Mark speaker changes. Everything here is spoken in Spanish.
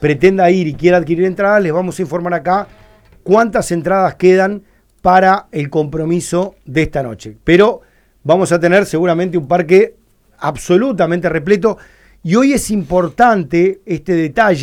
Speaker 1: pretenda ir y quiera adquirir entradas, les vamos a informar acá cuántas entradas quedan para el compromiso de esta noche. Pero vamos a tener seguramente un parque absolutamente repleto. Y hoy es importante este detalle.